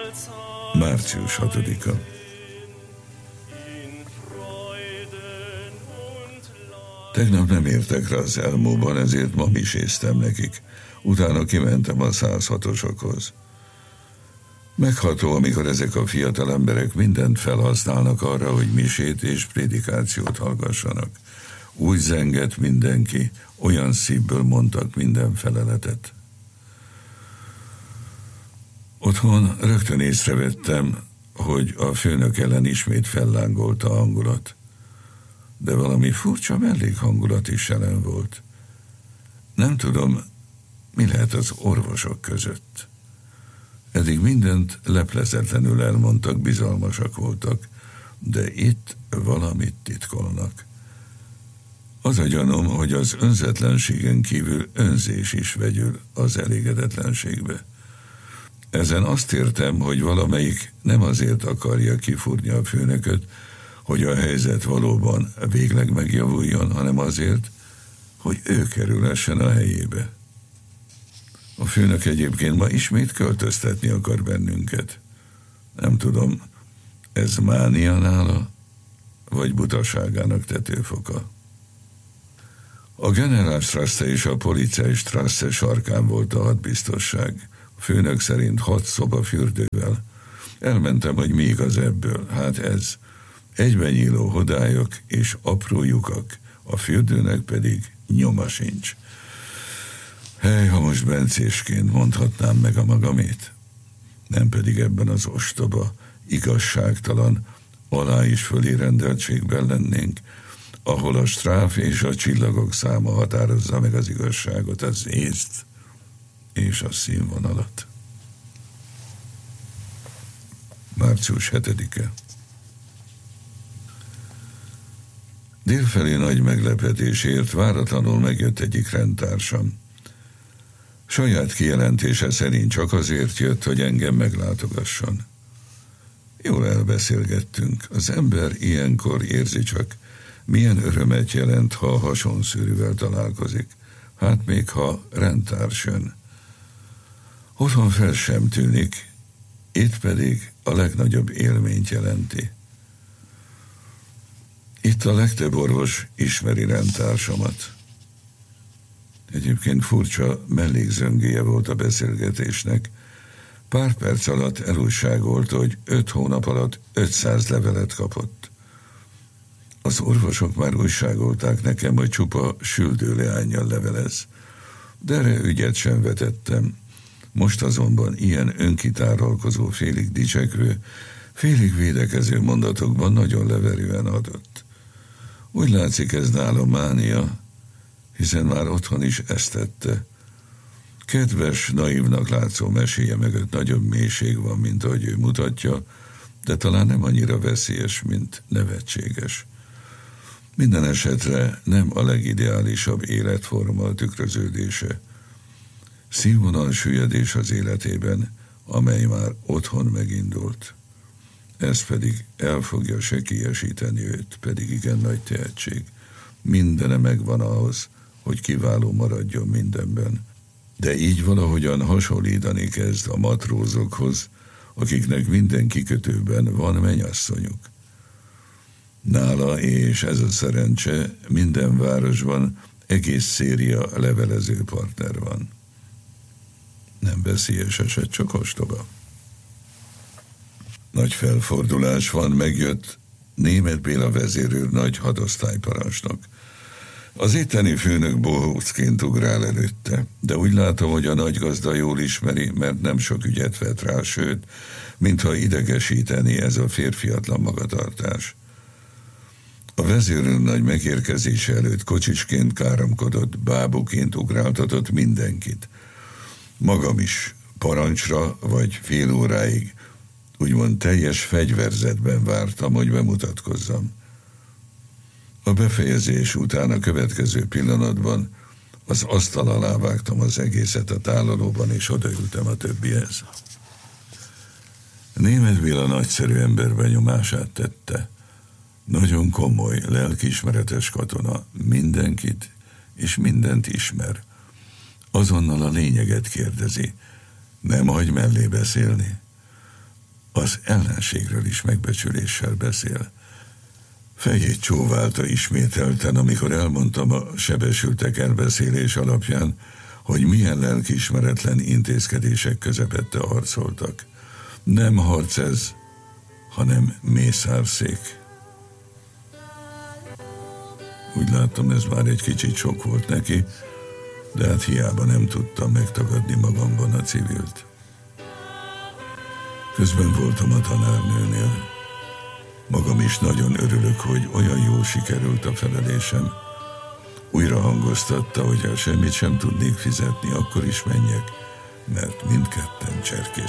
Március 6-a. Tegnap nem értek rá az Elmóban, ezért ma miséztem nekik. Utána kimentem a 106-osokhoz. Megható, amikor ezek a fiatal emberek mindent felhasználnak arra, hogy misét és prédikációt hallgassanak. Úgy zengett mindenki, olyan szívből mondtak minden feleletet. Otthon rögtön észrevettem, hogy a főnök ellen ismét fellángolt a hangulat. De valami furcsa mellékhangulat is jelen volt. Nem tudom, mi lehet az orvosok között. Eddig mindent leplezetlenül elmondtak, bizalmasak voltak, de itt valamit titkolnak. Az a gyanom, hogy az önzetlenségen kívül önzés is vegyül az elégedetlenségbe. Ezen azt értem, hogy valamelyik nem azért akarja kifúrni a főnököt, hogy a helyzet valóban végleg megjavuljon, hanem azért, hogy ő kerülhessen a helyébe. A főnök egyébként ma ismét költöztetni akar bennünket. Nem tudom, ez mánia nála, vagy butaságának tetőfoka. A Generálstrasse és a Polizeistrasse sarkán volt a hadbiztosság. A főnök szerint 6 szoba fürdővel. Elmentem, hogy mi igaz ebből. Hát ez. Egybenyíló hodályok és apró lyukak, a fürdőnek pedig nyoma sincs. Hely, ha most bencésként mondhatnám meg a magamét, nem pedig ebben az ostoba, igazságtalan, alá is fölé rendeltségben lennénk, ahol a stráf és a csillagok száma határozza meg az igazságot, az észt és a színvonalat. Március 7-e. Délfelé nagy meglepetésért váratlanul megjött egyik rendtársam. Saját kijelentése szerint csak azért jött, hogy engem meglátogasson. Jól elbeszélgettünk. Az ember ilyenkor érzi csak, milyen örömet jelent, ha hasonszűrűvel találkozik. Hát még ha rendtárs jön. Otthon fel sem tűnik, itt pedig a legnagyobb élményt jelenti. Itt a legtöbb orvos ismeri rendtársamat. Egyébként furcsa mellékzöngéje volt a beszélgetésnek. Pár perc alatt elújságolt, hogy 5 hónap alatt 500 levelet kapott. Az orvosok már újságolták nekem, hogy csupa süldőleánnyal levelez, de erre ügyet sem vetettem. Most azonban ilyen önkitárolkozó, félig dicsekvő, félig védekező mondatokban nagyon leverően adott. Úgy látszik, ez nála mánia, hiszen már otthon is ezt tette. Kedves, naívnak látszó meséje mögött nagyobb mélység van, mint ahogy ő mutatja, de talán nem annyira veszélyes, mint nevetséges. Minden esetre nem a legideálisabb életforma tükröződése. Színvonal süllyedés az életében, amely már otthon megindult. Ez pedig el fogja sekélyesíteni őt, pedig igen nagy tehetség. Mindene megvan ahhoz, hogy kiváló maradjon mindenben. De így valahogyan hasonlítani kezd a matrózokhoz, akiknek minden kikötőben van mennyasszonyuk. Nála, és ez a szerencse, minden városban egész széria levelező partner van. Nem veszélyes eset, csak ostoba. Nagy felfordulás van, megjött Németh Béla vezérőr nagy hadosztályparancsnok. Az itteni főnök bohócként ugrál előtte, de úgy látom, hogy a nagygazda jól ismeri, mert nem sok ügyet vett rá, sőt, mintha idegesíteni ez a férfiatlan magatartás. A vezérőrnagy megérkezése előtt kocsisként káromkodott, bábuként ugráltatott mindenkit. Magam is parancsra vagy fél óráig úgymond teljes fegyverzetben vártam, hogy bemutatkozzam. A befejezés után a következő pillanatban az asztal alá vágtam az egészet a tálalóban, és odaültem a többihez. Németh Béla nagyszerű ember benyomását tette. Nagyon komoly, lelkiismeretes katona, mindenkit és mindent ismer. Azonnal a lényeget kérdezi. Nem hagy mellé beszélni. az ellenségről is megbecsüléssel beszél. Fejét csóválta ismételten, amikor elmondtam a sebesültek elbeszélés alapján, hogy milyen lelkiismeretlen intézkedések közepette harcoltak. Nem harc ez, hanem mészárszék. Úgy láttam, ez már egy kicsit sok volt neki, de hát hiába nem tudtam megtagadni magamban a civilt. Közben voltam a tanárnőnél. Magam is nagyon örülök, hogy olyan jól sikerült a felelésem. Újra hangoztatta, hogy ha semmit sem tudnék fizetni, akkor is menjek, mert mindketten cserkészek